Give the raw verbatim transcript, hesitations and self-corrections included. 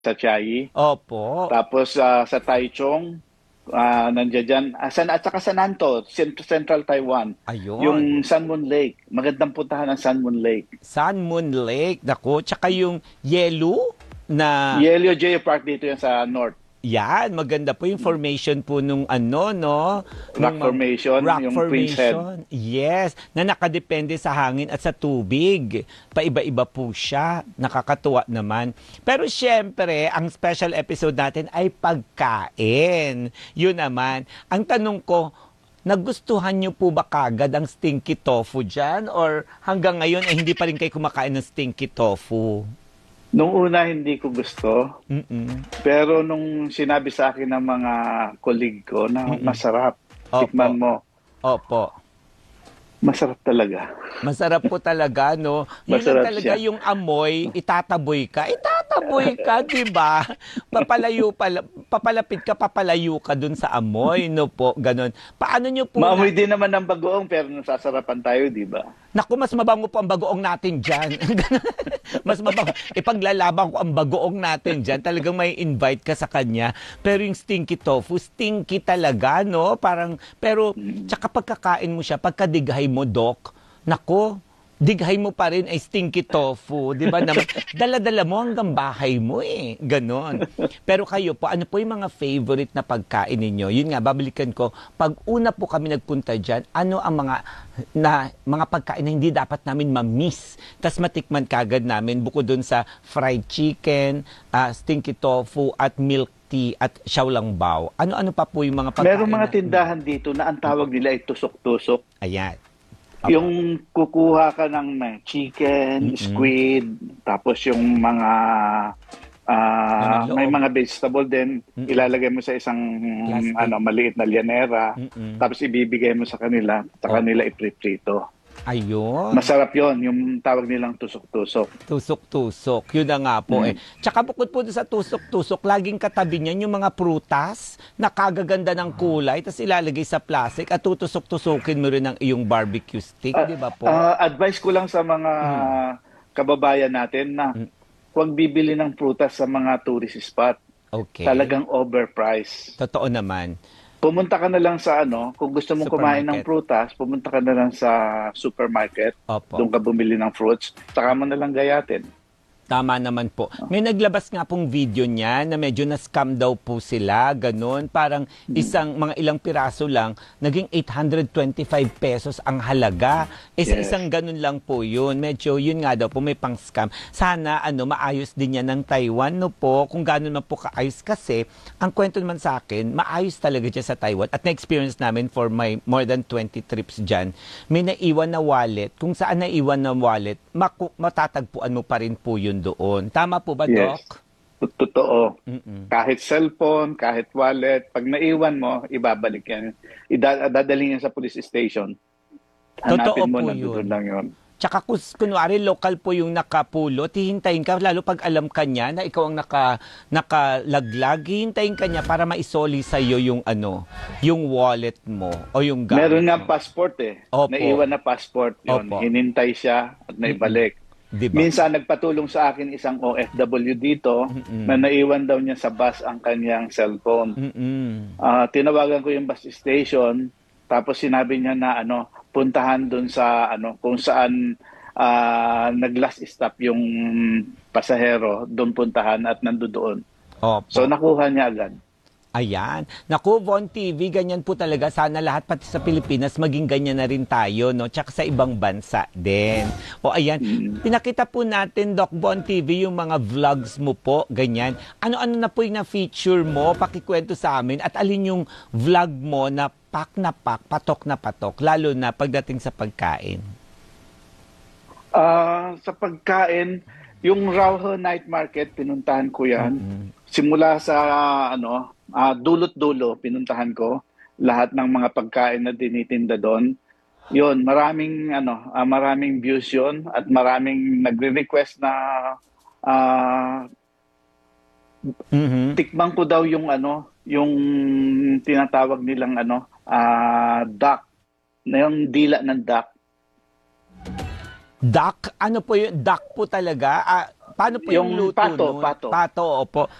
sa Chiayi. Opo. Tapos ah, sa Taichung, ah nandiyan dyan. Ah, San, at saka sa Nantou, Cent- Central Taiwan. Ayun. Yung Sun Moon Lake. Magandang puntahan ang Sun Moon Lake. Sun Moon Lake, nako. Tsaka yung yellow na Yellow Geo Park dito yan sa North. yan, maganda po yung formation po nung ano, no? Rock Nung mga Formation, rock yung Prince Head. formation. Yes, na nakadepende sa hangin at sa tubig. Paiba-iba po siya. Nakakatuwa naman. Pero syempre, ang special episode natin ay pagkain. Yun naman. Ang tanong ko, nagustuhan niyo po ba kagad ang stinky tofu dyan? Or hanggang ngayon ay hindi pa rin kayo kumakain ng stinky tofu? Nung una hindi ko gusto, Mm-mm. pero nung sinabi sa akin ng mga colleague ko na Mm-mm. masarap, Opo. tikman mo, Opo. masarap talaga. Masarap po talaga, no? Yun lang Masarap talaga siya. yung amoy, itataboy ka. Itataboy ka, di ba? Papalayo, pala, papalapit ka, papalayo ka dun sa amoy, no po? Ganon. Paano nyo po Maamoy na... din naman ng bagoong pero nasasarapan tayo, di ba? Naku, mas mabango po ang bagoong natin dyan. Mas mabango. Ipaglalaban ko ang bagoong natin dyan. Talagang may invite ka sa kanya. Pero yung stinky tofu, stinky talaga, no? Parang, pero, tsaka pagkakain mo siya, pagkadighay mo, Doc, nako, dighay mo pa rin ay stinky tofu. Di ba naman? Dala-dala mo hanggang bahay mo eh. Ganon. Pero kayo po, ano po yung mga favorite na pagkain ninyo? Yun nga, babalikan ko. Pag una po kami nagpunta dyan, ano ang mga na mga pagkain na hindi dapat namin ma-miss? Tapos matikman kagad namin bukod dun sa fried chicken, ah, stinky tofu, at milk tea, at xiaolongbao. Ano-ano pa po yung mga pagkain Merong mga na... tindahan dito na ang tawag nila ay tusok-tusok. Ayan. Apo. Yung kukuha ka ng ng chicken, Mm-mm. squid, tapos yung mga ah, Laman may loob. mga vegetable din, Mm-mm. ilalagay mo sa isang Plastic. ano maliit na lyanera, Mm-mm. tapos ibibigay mo sa kanila, sa Oh. kanila ipriprito. Ayun. Masarap 'yon, yung tawag nilang tusok-tusok. Tusok-tusok. Yun na nga po eh. Mm. Tsaka bukod po doon sa tusok-tusok, laging katabi niyan yung mga prutas na kagaganda ng kulay, tapos ilalagay sa plastic at tutusok-tusukin mo rin ang iyong barbecue stick, Ah, di ba po? ah, advice ko lang sa mga kababayan natin na Mm. huwag bibili ng prutas sa mga tourist spot. Okay. Talagang overpriced. Totoo naman. Pumunta ka na lang sa ano, kung gusto mong kumain ng Supermarket. prutas, pumunta ka na lang sa supermarket, Opo. doon ka bumili ng fruits, saka mo na lang gayatin. Tama naman po. May naglabas nga pong video niya na medyo na-scam daw po sila, ganun. Parang isang, mga ilang piraso lang, naging eight hundred twenty-five pesos ang halaga. Eh sa Yes. isang ganun lang po yun. Medyo yun nga daw po, may pang-scam. Sana ano, maayos din yan ng Taiwan, no po? Kung gano'n man po kaayos kasi, ang kwento naman sa akin, maayos talaga dyan sa Taiwan. At na-experience namin for my more than twenty trips dyan. May naiwan na wallet. Kung saan naiwan na wallet, maku- matatagpuan mo pa rin po yun doon. Tama po ba, Yes. Doc? Totoo. Mm-mm. Kahit cellphone, kahit wallet, pag naiwan mo, ibabalik yan. Ida- dadalhin yan sa police station. Totoo Hanapin mo, po nandun yun. lang yun. Tsaka kung kunwari local po yung nakapulot, hihintayin ka, lalo pag alam ka niya na ikaw ang naka, nakalaglag, hihintayin ka niya para maisoli sa iyo yung ano, yung wallet mo o yung gamit Meron nga mo. passport eh. Opo. Naiwan na passport yun. Opo. Hinintay siya at naibalik. Diba? Minsan nagpatulong sa akin isang O F W dito Mm-mm. na naiwan daw niya sa bus ang kanyang cellphone. Mm-mm. Ah, tinawagan ko yung bus station, tapos sinabi niya na ano, puntahan doon sa ano kung saan ah, nag-last stop yung pasahero, doon puntahan at nandoon. Opo. So nakuha niya agad. Ayan. Naku, Von T V, ganyan po talaga. Sana lahat pati sa Pilipinas maging ganyan na rin tayo, no? Tsaka sa ibang bansa din. O ayan, pinakita po natin, Doc Von T V, yung mga vlogs mo po, ganyan. Ano-ano na po yung na-feature mo? Pakikwento sa amin. At alin yung vlog mo na pak na pak, patok na patok, lalo na pagdating sa pagkain. Ah, sa pagkain, yung Rauho Night Market, pinuntahan ko yan. Simula sa ano, ah, dulot-dulo, pinuntahan ko lahat ng mga pagkain na tinitinda doon. Yun, maraming ano, ah, maraming views yun at maraming nagre-request na ah, Mhm. tikman ko daw yung ano, yung tinatawag nilang ano, ah, duck, na yung dila ng duck. Duck? Ano po yun? Duck po talaga? Ah, Paano po yung, Yung luto pato, nun? pato. Pato, opo.